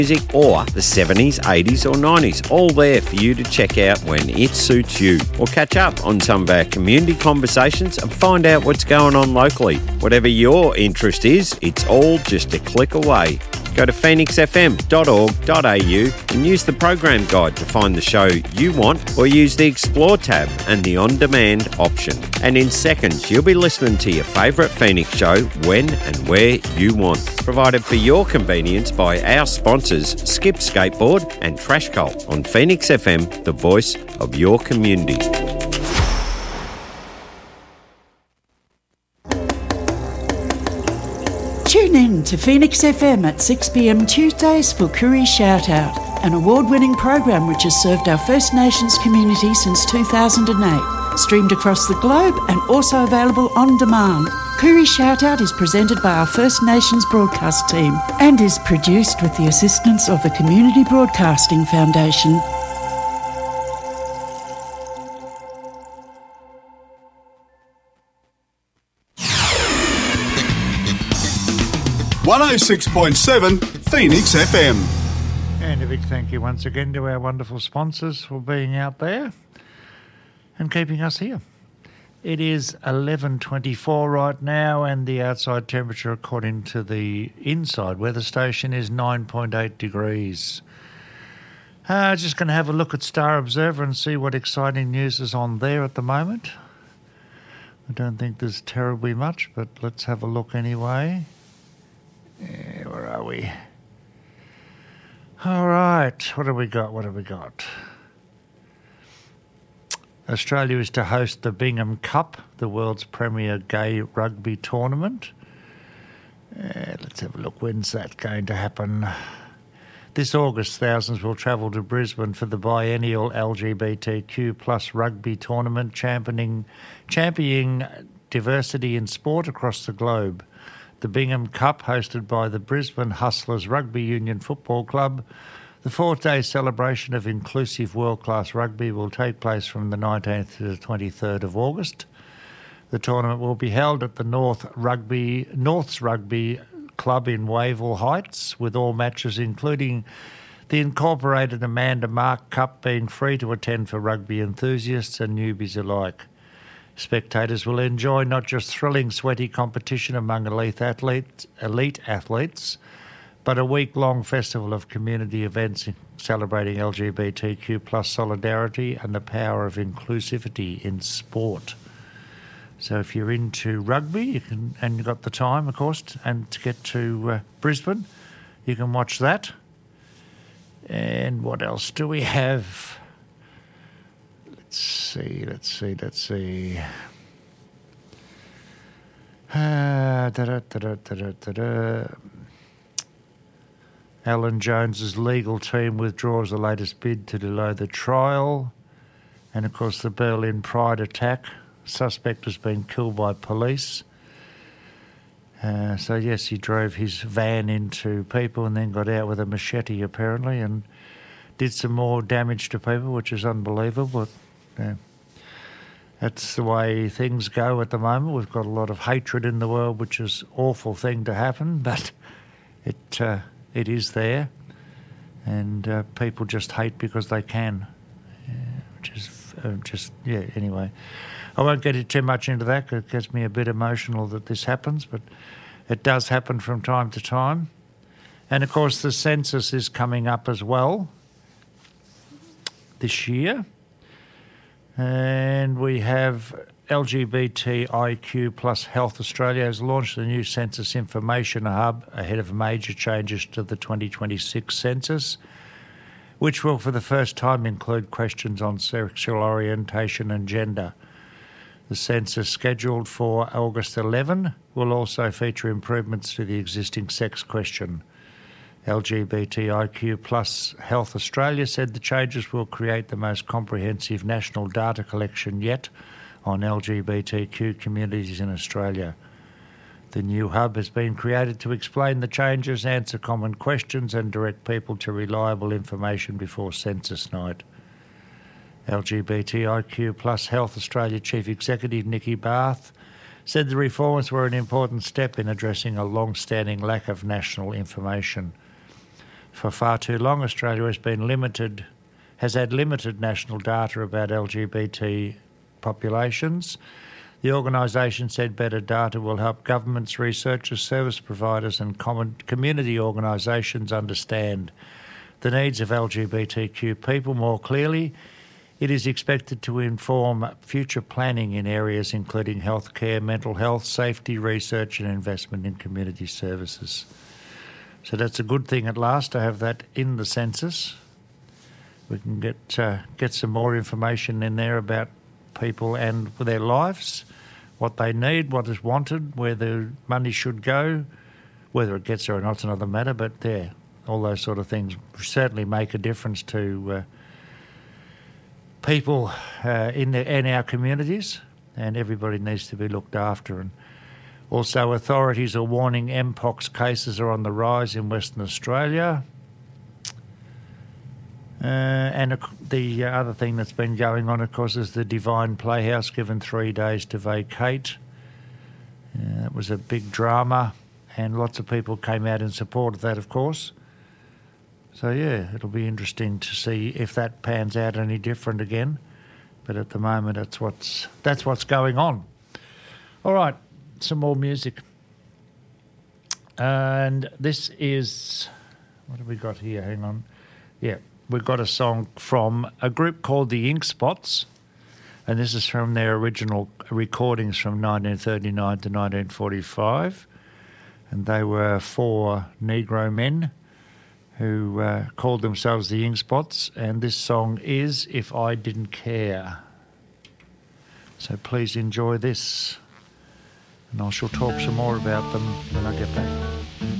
music or the 70s, 80s or 90s, all there for you to check out when it suits you. Or catch up on some of our community conversations and find out what's going on locally. Whatever your interest is, it's all just a click away. Go to phoenixfm.org.au and use the program guide to find the show you want, or use the Explore tab and the On Demand option. And in seconds, you'll be listening to your favourite Phoenix show when and where you want. Provided for your convenience by our sponsors, Skip Skateboard and Trash Cult on Phoenix FM, the voice of your community. Tune in to Phoenix FM at 6 p.m. Tuesdays for Koori Shout Out, an award-winning program which has served our First Nations community since 2008. Streamed across the globe and also available on demand. Koori Shout Out is presented by our First Nations broadcast team and is produced with the assistance of the Community Broadcasting Foundation. 106.7 Phoenix FM. And a big thank you once again to our wonderful sponsors for being out there and keeping us here. It is 11:24 right now, and the outside temperature according to the inside weather station is 9.8 degrees. Just going to have a look at Star Observer and see what exciting news is on there at the moment. I don't think there's terribly much, but let's have a look anyway. Where are we? All right, what have we got? Australia is to host the Bingham Cup, the world's premier gay rugby tournament. Let's have a look. When's that going to happen? This August, thousands will travel to Brisbane for the biennial LGBTQ plus rugby tournament, championing diversity in sport across the globe. The Bingham Cup, hosted by the Brisbane Hustlers Rugby Union Football Club, the fourth-day celebration of inclusive world-class rugby, will take place from the 19th to the 23rd of August. The tournament will be held at the Norths Rugby Club in Wavell Heights, with all matches, including the incorporated Amanda Mark Cup, being free to attend for rugby enthusiasts and newbies alike. Spectators will enjoy not just thrilling, sweaty competition among elite athletes, but a week-long festival of community events celebrating LGBTQ plus solidarity and the power of inclusivity in sport. So if you're into rugby, you can, and you've got the time, of course, and to get to Brisbane, you can watch that. And what else do we have? Let's see. Alan Jones's legal team withdraws the latest bid to delay the trial. And, of course, the Berlin Pride attack. Suspect has been killed by police. So, yes, he drove his van into people and then got out with a machete, apparently, and did some more damage to people, which is unbelievable. But that's the way things go at the moment. We've got a lot of hatred in the world, which is an awful thing to happen, but it is there. And people just hate because they can, which is anyway. I won't get too much into that because it gets me a bit emotional that this happens, but it does happen from time to time. And, of course, the census is coming up as well this year. And we have LGBTIQ plus Health Australia has launched the new Census Information Hub ahead of major changes to the 2026 census, which will for the first time include questions on sexual orientation and gender. The census, scheduled for August 11, will also feature improvements to the existing sex question. LGBTIQ plus Health Australia said the changes will create the most comprehensive national data collection yet on LGBTQ communities in Australia. The new hub has been created to explain the changes, answer common questions and direct people to reliable information before census night. LGBTIQ plus Health Australia Chief Executive Nikki Barth said the reforms were an important step in addressing a long-standing lack of national information. For far too long, Australia has had limited national data about LGBT populations. The organisation said better data will help governments, researchers, service providers and community organisations understand the needs of LGBTQ people more clearly. It is expected to inform future planning in areas including healthcare, mental health, safety, research and investment in community services. So that's a good thing at last to have that in the census. We can get some more information in there about people and their lives, what they need, what is wanted, where the money should go. Whether it gets there or not is another matter, but all those sort of things certainly make a difference to people in our communities, and everybody needs to be looked after. And also, authorities are warning Mpox cases are on the rise in Western Australia. And the other thing that's been going on, of course, is the Divine Playhouse given 3 days to vacate. It was a big drama, and lots of people came out in support of that, of course. So, it'll be interesting to see if that pans out any different again. But at the moment, that's what's going on. All right, some more music. And this is... what have we got here? Hang on. Yeah. We've got a song from a group called the Ink Spots, and this is from their original recordings from 1939 to 1945. And they were 4 Negro men who called themselves the Ink Spots, and this song is If I Didn't Care. So please enjoy this, and I shall talk some more about them when I get back.